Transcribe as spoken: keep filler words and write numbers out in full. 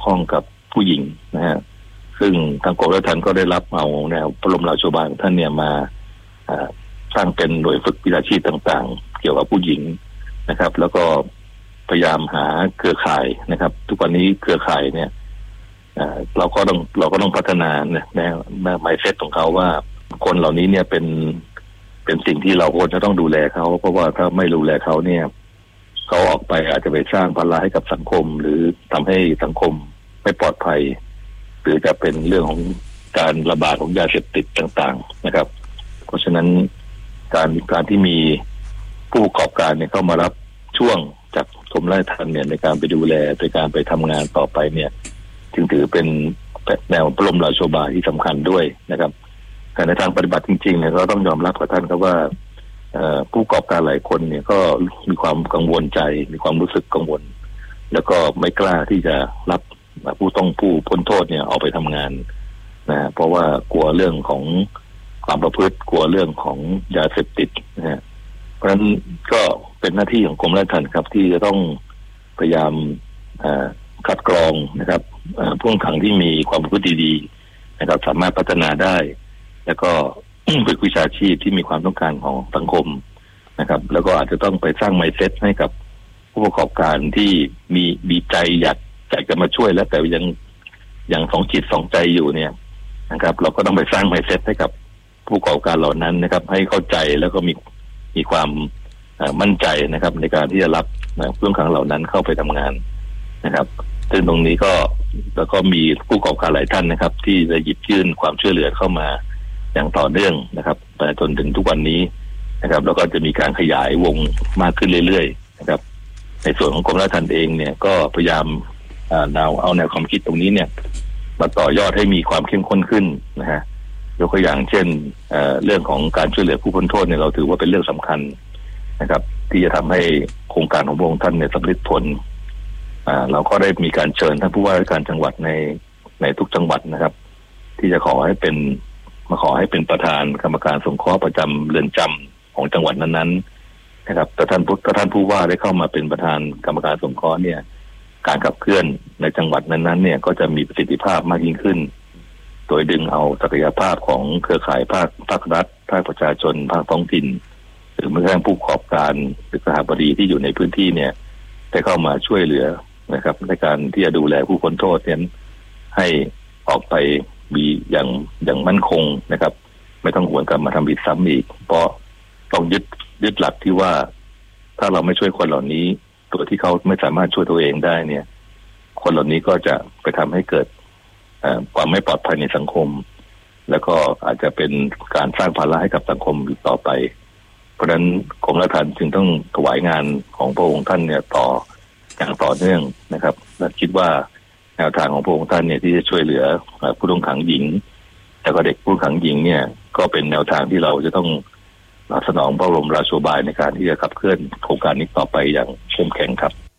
ข้องกับผู้หญิงนะฮะซึ่งทางกรมราชทัณฑ์ก็ได้รับเอาแนวพระบรมราโชบายของท่านเนี่ยมาสร้างเป็นหน่วยฝึกวิชาชีพต่างๆเกี่ยวกับผู้หญิงนะครับแล้วก็พยายามหาเครือข่ายนะครับทุกวันนี้เครือข่ายเนี่ยเราก็ต้องเราก็ต้องพัฒนาเนี่ยในใน mindset ของเขาว่าคนเหล่านี้เนี่ยเป็นเป็นสิ่งที่เราควรจะต้องดูแลเขาเพราะว่าถ้าไม่ดูแลเขาเนี่ยเขาออกไปอาจจะไปสร้างภาระให้กับสังคมหรือทำให้สังคมไม่ปลอดภัยหรือจะเป็นเรื่องของการระบาดของยาเสพติดต่างๆนะครับเพราะฉะนั้นการการที่มีผู้ประกอบการเนี่ยเข้ามารับช่วงจากกรมราชทัณฑ์เนี่ยในการไปดูแลในการไปทำงานต่อไปเนี่ยจึงถือเป็นแนวพระบรมราโชบายที่สำคัญด้วยนะครับแต่ในทางปฏิบัติจริงๆเนี่ยเราต้องยอมรับกับท่านครับว่าผู้ประกอบการหลายคนเนี่ยก็มีความกังวลใจมีความรู้สึกกังวลแล้วก็ไม่กล้าที่จะรับผู้ต้องผู้พ้นโทษเนี่ยออกไปทำงานนะเพราะว่ากลัวเรื่องของความประพฤติกลัวเรื่องของยาเสพติดนะฮะเพราะฉะนั้นก็เป็นหน้าที่ของกรมราชทัณฑ์ครับที่จะต้องพยายามคัดกรองนะครับผู้ต้องขังที่มีความประพฤติดีๆนะครับสามารถพัฒนาได้แล้วก็ฝึกวิชาชีพที่มีความต้องการของสังคมนะครับแล้วก็อาจจะต้องไปสร้าง mindset ให้กับผู้ประกอบการที่มีมีใจอยากอยากจะมาช่วยแล้วแต่ยังยังสองจิตสองใจอยู่เนี่ยนะครับเราก็ต้องไปสร้าง mindset ให้กับผู้ประกอบการเหล่านั้นนะครับให้เข้าใจแล้วก็มีมีความมั่นใจนะครับในการที่จะรับผู้ต้องขังเหล่านั้นเข้าไปทำงานนะครับซึ่งตรงนี้ก็แล้วก็มีผู้ประกอบการหลายท่านนะครับที่จะหยิบยื่นความช่วยเหลือเข้ามาอย่างต่อเนื่องนะครับแต่จนถึงทุกวันนี้นะครับแล้วก็จะมีการขยายวงมากขึ้นเรื่อยๆนะครับในส่วนของกรมราชทัณฑ์เองเนี่ยก็พยายามเอาเอาแนวความคิดตรงนี้เนี่ยมาต่อยอดให้มีความเข้มข้นขึ้นนะฮะยกตัวอย่างเช่น เ, เรื่องของการช่วยเหลือผู้พ้นโทษเนี่ยเราถือว่าเป็นเรื่องสำคัญนะครับที่จะทำให้โครงการของพระองค์ท่านเนี่ยสำเร็จผลเราก็ได้มีการเชิญท่านผู้ว่าราชการจังหวัดในในทุกจังหวัดนะครับที่จะขอให้เป็นมาขอให้เป็นประธานกรรมการสงเคราะห์ประจำเรือนจำของจังหวัดนั้นๆนะครับแต่ท่านผู้ท่านผู้ว่าได้เข้ามาเป็นประธานกรรมการสงเคราะห์เนี่ยการขับเคลื่อนในจังหวัดนั้นๆเนี่ยก็จะมีประสิทธิภาพมากยิ่งขึ้นโดยดึงเอาศักยภาพของเครือข่ายภาคภาครัฐภาคประชาชนภาคท้องถิ่นหรือแม้กระทั่งผู้ประกอบการหรือสถาปนิกที่อยู่ในพื้นที่เนี่ยได้เข้ามาช่วยเหลือนะครับในการที่จะดูแลผู้พ้นโทษนั้นให้ออกไปมีอย่างอย่างมั่นคงนะครับไม่ต้องหวนกลับมาทำผิดซ้ำอีกเพราะต้องยึดยึดหลักที่ว่าถ้าเราไม่ช่วยคนเหล่านี้ตัวที่เขาไม่สามารถช่วยตัวเองได้เนี่ยคนเหล่านี้ก็จะไปทำให้เกิดความไม่ปลอดภัยในสังคมแล้วก็อาจจะเป็นการสร้างภาระให้กับสังคมอีกต่อไปเพราะฉะนั้นกรมราชทัณฑ์จึงต้องถวายงานของพระองค์ท่านเนี่ยต่ออย่างต่อเนื่องนะครับและคิดว่าแนวทางของพระองค์ท่านเนี่ยที่จะช่วยเหลือผู้ต้องขังหญิงแล้วก็เด็กผู้ต้องขังหญิงเนี่ยก็เป็นแนวทางที่เราจะต้องสนองพระบรมราโชบายในการที่จะขับเคลื่อนโครงการนี้ต่อไปอย่างเข้มแข็งครับ